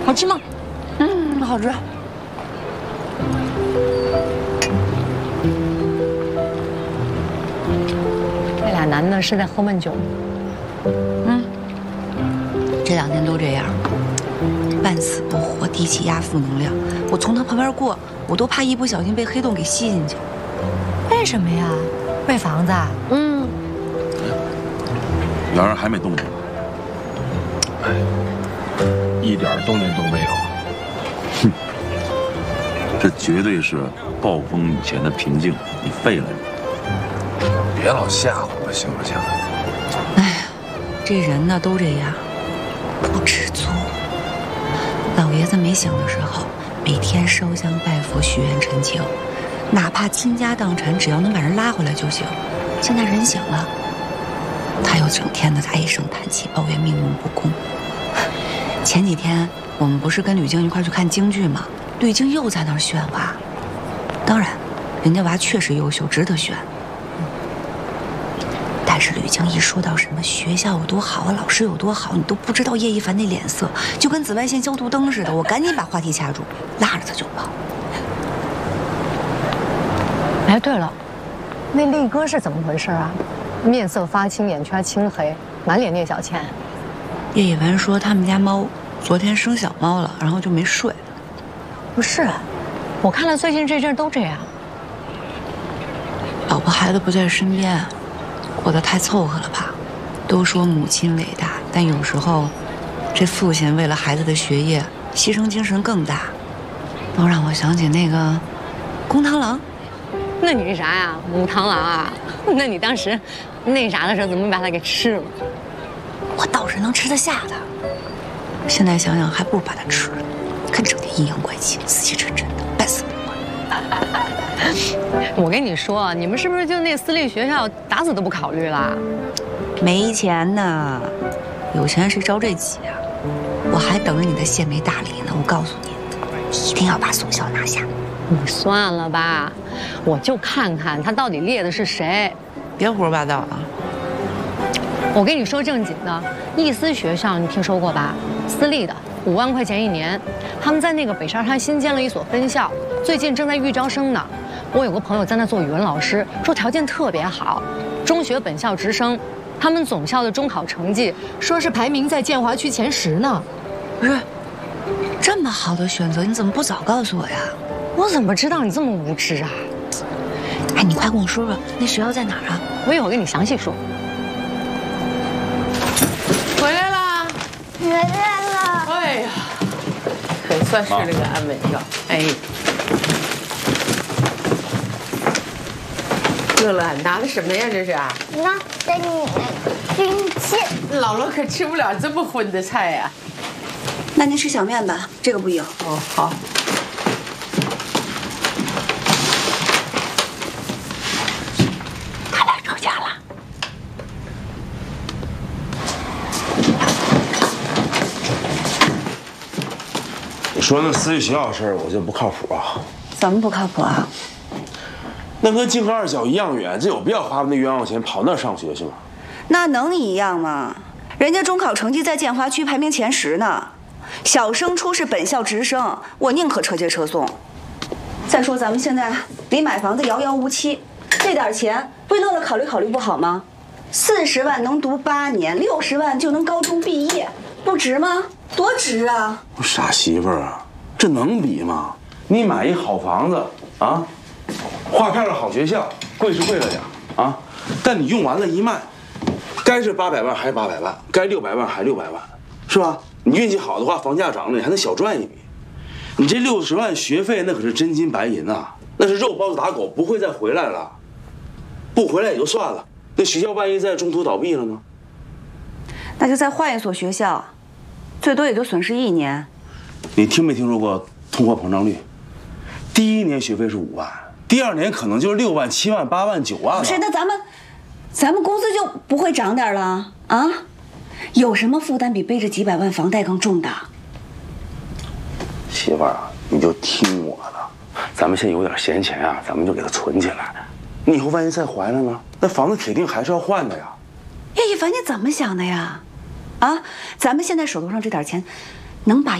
好吃吗？好吃。 这俩男的是在喝闷酒。 这2天都这样，半死不活，低气压负能量。我从他旁边过，我都怕一不小心被黑洞给吸进去。 为什么呀？为房子啊？ 圆儿还没动静。 哎，一点动静都没有。 哼，这绝对是暴风雨前的平静，你废了你！ 别老吓唬我，行不行？ 哎呀，这人呢都这样，不知足。老爷子没醒的时候，每天烧香拜佛、许愿陈情，哪怕倾家荡产，只要能把人拉回来就行。现在人醒了，他又整天的唉声叹气，抱怨命运不公。前几天我们不是跟吕静一块去看京剧吗？吕静又在那儿选娃，当然，人家娃确实优秀，值得选。但是吕静一说到什么学校有多好啊，老师有多好，你都不知道叶一凡那脸色就跟紫外线消毒灯似的。我赶紧把话题掐住，拉着他就跑。 哎，对了，那力哥是怎么回事啊？面色发青，眼圈青黑，满脸聂小倩。 叶一凡说他们家猫昨天生小猫了，然后就没睡。 不是，我看了最近这阵都这样。 老婆孩子不在身边，过得太凑合了吧？都说母亲伟大，但有时候，这父亲为了孩子的学业，牺牲精神更大，都让我想起那个公螳螂。 那你啥呀，母螳螂啊？那你当时那啥的时候，怎么没把它给吃了？ 我倒是能吃得下它，现在想想还不如把它吃了，看整天阴阳怪气、死气沉沉的，半死不活。 我跟你说，你们是不是就那私立学校打死都不考虑啦？ 没钱呢，有钱谁着这急啊？我还等着你的献媚大礼呢。我告诉你，一定要把宋校拿下。 你算了吧，我就看看他到底列的是谁。 别胡说八道啊！ 我跟你说正经的，艺思学校你听说过吧？私立的，5万块钱一年。他们在那个北沙滩新建了一所分校，最近正在预招生呢。我有个朋友在那做语文老师，说条件特别好，中学本校直升。他们总校的中考成绩说是排名在建华区前10呢。 不是，这么好的选择，你怎么不早告诉我呀？ 我怎么知道你这么无知啊？ 哎，你快跟我说说，那学校在哪儿啊？ 我一会儿跟你详细说。 回来啦！ 回来了。 哎呀，可算睡了个安稳觉。哎，乐乐，拿的什么呀？这是？ 那给你军器。 姥姥可吃不了这么荤的菜呀。 那您吃小面吧，这个不硬。 哦，好。 他俩吵架了。 你说那私立学校的事儿，我觉得不靠谱啊。 怎么不靠谱啊？ 那跟京河二小一样远，这有必要花那冤枉钱跑那儿上学去吗？ 那能一样吗？人家中考成绩在建华区排名前10呢，小升初是本校直升，我宁可车接车送。再说咱们现在离买房子遥遥无期，这点钱为乐乐考虑考虑不好吗？40万能读8年，60万就能高中毕业，不值吗？多值啊！ 我傻媳妇儿啊，这能比吗？你买一好房子啊，划片的好学校，贵是贵了点啊，但你用完了一卖，该是800万还是800万，该600万还600万，是吧？你运气好的话，房价涨了，你还能小赚一笔。你这60万学费那可是真金白银呐，那是肉包子打狗，不会再回来了。不回来也就算了，那学校万一在中途倒闭了呢？ 那就再换一所学校，最多也就损失1年。 你听没听说过通货膨胀率？第1年学费是5万，第2年可能就是6万、7万、8万、9万了。 不是，那咱们工资就不会涨点了啊？有什么负担比背着几百万房贷更重的？ 媳妇儿啊，你就听我的，咱们现在有点闲钱啊，咱们就给它存起来。你以后万一再怀了呢，那房子铁定还是要换的呀。 叶一凡，你怎么想的呀？啊，咱们现在手头上这点钱，能把